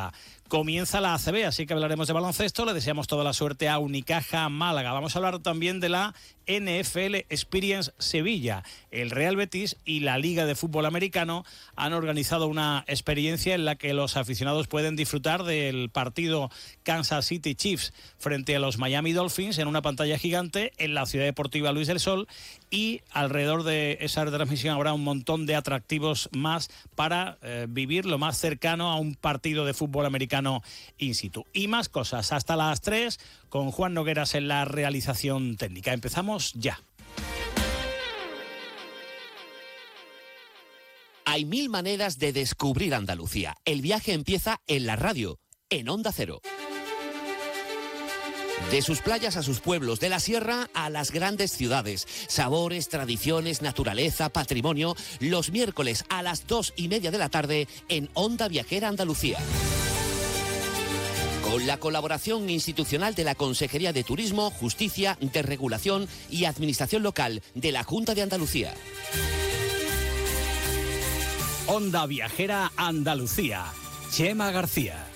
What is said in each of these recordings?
Málaga. Comienza la ACB, así que hablaremos de baloncesto. Le deseamos toda la suerte a Unicaja Málaga. Vamos a hablar también de la NFL Experience Sevilla. El Real Betis y la Liga de Fútbol Americano han organizado una experiencia en la que los aficionados pueden disfrutar del partido Kansas City Chiefs frente a los Miami Dolphins en una pantalla gigante en la Ciudad Deportiva Luis del Sol, y alrededor de esa retransmisión habrá un montón de atractivos más para vivir lo más cercano a un partido de fútbol americano in situ. Y más cosas hasta las 3 con Juan Nogueras en la realización técnica. Empezamos ya. Hay 1000 maneras de descubrir Andalucía. El viaje empieza en la radio, en Onda Cero. De sus playas a sus pueblos, de la sierra a las grandes ciudades. Sabores, tradiciones, naturaleza, patrimonio. Los miércoles a las 2:30 de la tarde en Onda Viajera Andalucía. Con la colaboración institucional de la Consejería de Turismo, Justicia, Desregulación y Administración Local de la Junta de Andalucía. Onda Viajera Andalucía. Chema García.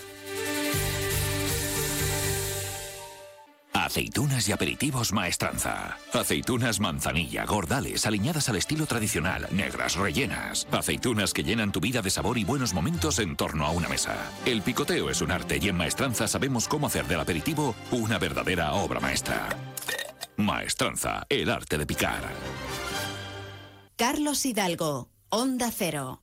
Aceitunas y aperitivos Maestranza. Aceitunas manzanilla, gordales, aliñadas al estilo tradicional, negras, rellenas. Aceitunas que llenan tu vida de sabor y buenos momentos en torno a una mesa. El picoteo es un arte y en Maestranza sabemos cómo hacer del aperitivo una verdadera obra maestra. Maestranza, el arte de picar. Carlos Hidalgo, Onda Cero.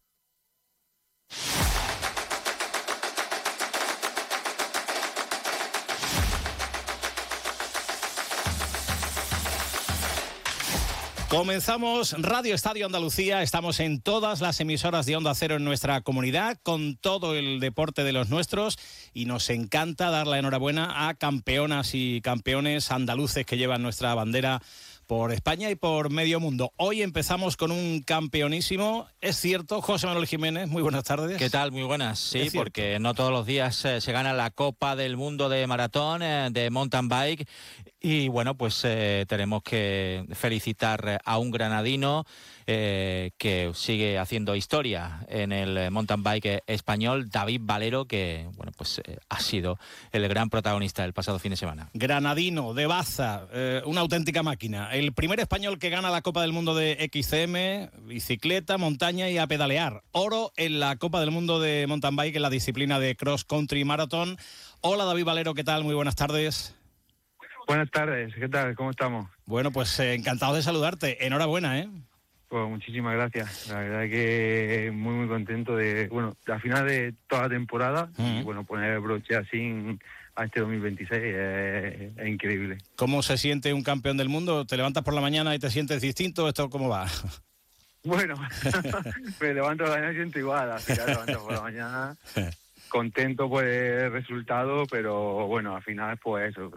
Comenzamos Radio Estadio Andalucía, estamos en todas las emisoras de Onda Cero en nuestra comunidad, con todo el deporte de los nuestros, y nos encanta dar la enhorabuena a campeonas y campeones andaluces que llevan nuestra bandera por España y por medio mundo. Hoy empezamos con un campeonísimo, es cierto, José Manuel Jiménez, muy buenas tardes. ¿Qué tal? Muy buenas, sí, porque no todos los días se gana la Copa del Mundo de maratón, de mountain bike, y bueno, pues tenemos que felicitar a un granadino que sigue haciendo historia en el mountain bike español, David Valero, que bueno, pues ha sido el gran protagonista del pasado fin de semana. Granadino, de Baza, una auténtica máquina. El primer español que gana la Copa del Mundo de XCM, bicicleta, montaña y a pedalear. Oro en la Copa del Mundo de mountain bike en la disciplina de cross country marathon. Hola David Valero, ¿qué tal? Muy buenas tardes. Buenas tardes, ¿qué tal? ¿Cómo estamos? Bueno, pues encantado de saludarte. Enhorabuena, ¿eh? Pues muchísimas gracias. La verdad que muy contento de, bueno, al final de toda la temporada, y bueno, poner el broche así a este 2026 es increíble. ¿Cómo se siente un campeón del mundo? ¿Te levantas por la mañana y te sientes distinto? ¿Esto cómo va? Bueno, me levanto por la mañana y siento igual, al final levanto por la mañana contento por el resultado, pero bueno, al final pues eso,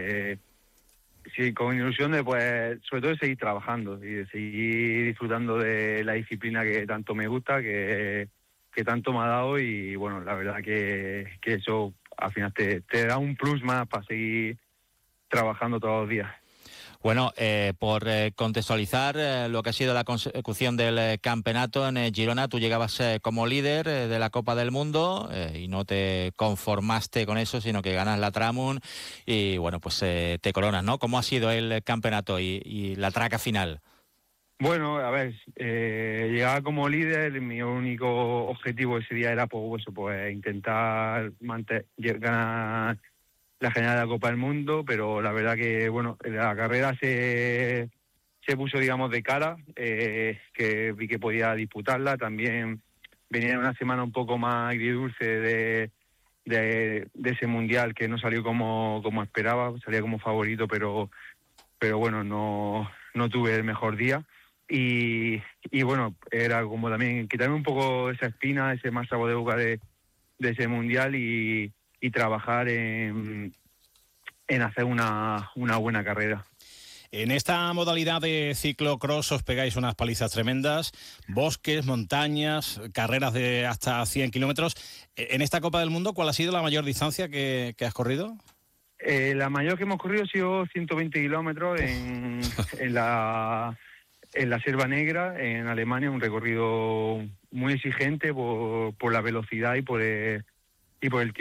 sí, con ilusión de, pues, sobre todo de seguir trabajando y de seguir disfrutando de la disciplina que tanto me gusta, que tanto me ha dado, y bueno, la verdad que eso al final te da un plus más para seguir trabajando todos los días. Bueno, por contextualizar lo que ha sido la consecución del campeonato en Girona, tú llegabas como líder de la Copa del Mundo y no te conformaste con eso, sino que ganas la Tramon y bueno, pues te coronas, ¿no? ¿Cómo ha sido el campeonato y la traca final? Bueno, a ver, llegaba como líder, mi único objetivo ese día era pues intentar ganar la general de la Copa del Mundo, pero la verdad que, bueno, la carrera se puso, digamos, de cara, que vi que podía disputarla. También venía una semana un poco más agridulce de ese mundial, que no salió como esperaba, salía como favorito, pero bueno, no tuve el mejor día. Y bueno, era como también quitarme un poco esa espina, ese mal sabor de boca de ese mundial y trabajar en hacer una buena carrera. En esta modalidad de ciclocross os pegáis unas palizas tremendas, bosques, montañas, carreras de hasta 100 kilómetros. En esta Copa del Mundo, ¿cuál ha sido la mayor distancia que has corrido? La mayor que hemos corrido ha sido 120 kilómetros en la Selva Negra, en Alemania, un recorrido muy exigente por la velocidad y por el tiempo